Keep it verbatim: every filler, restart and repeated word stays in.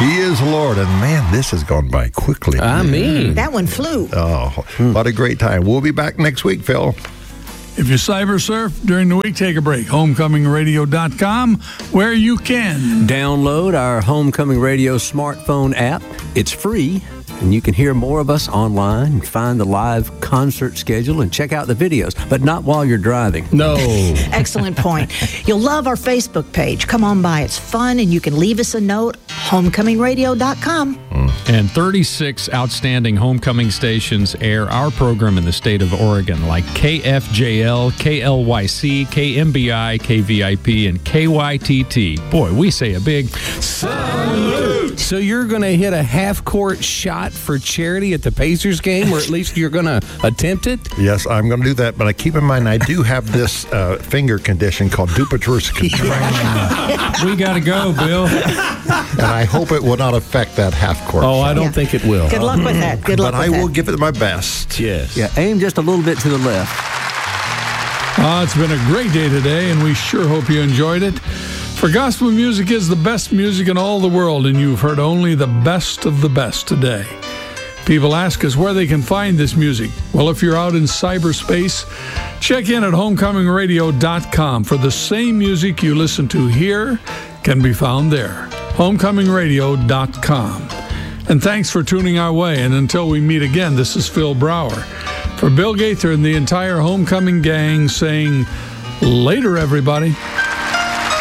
He is Lord. And man, this has gone by quickly. I mean. That one flew. Oh, what a great time. We'll be back next week, Phil. If you cyber surf during the week, take a break. homecoming radio dot com, where you can download our Homecoming Radio smartphone app. It's free, and you can hear more of us online, find the live concert schedule, and check out the videos, but not while you're driving. No. Excellent point. You'll love our Facebook page. Come on by. It's fun, and you can leave us a note. homecoming radio dot com. And thirty-six outstanding homecoming stations air our program in the state of Oregon, like K F J L, K L Y C, K M B I, K V I P, and K Y T T. Boy, we say a big salute. So you're going to hit a half-court shot for charity at the Pacers game, or at least you're going to attempt it? Yes, I'm going to do that, but I keep in mind I do have this uh, finger condition called Dupuytren's contracture. We got to go, Bill. And I hope it will not affect that half-court Oh, shot. I don't Yeah. think it will. Good luck with that. Good luck But I with will that. give it my best. Yes. Yeah, aim just a little bit to the left. Uh, it's been a great day today, and we sure hope you enjoyed it. For gospel music is the best music in all the world, and you've heard only the best of the best today. People ask us where they can find this music. Well, if you're out in cyberspace, check in at homecoming radio dot com, for the same music you listen to here can be found there. homecoming radio dot com. And thanks for tuning our way. And until we meet again, this is Phil Brower. For Bill Gaither and the entire Homecoming gang saying, later, everybody.